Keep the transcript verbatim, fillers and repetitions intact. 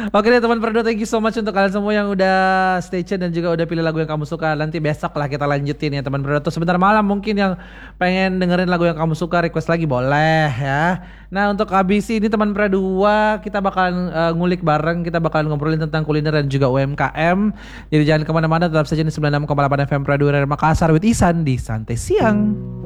Oke deh teman Perdo, thank you so much untuk kalian semua yang udah stay tune dan juga udah pilih lagu yang kamu suka. Nanti besok lah kita lanjutin ya teman Perdo. Tuh sebentar malam mungkin yang pengen dengerin lagu yang kamu suka request lagi boleh ya. Nah untuk habis ini teman Perdua kita bakalan uh, ngulik bareng, kita bakalan ngobrolin tentang kuliner dan juga U M K M. Jadi jangan kemana-mana, tetap saja di sembilan puluh enam koma delapan F M Perdua Makassar with Isan di Santai Siang.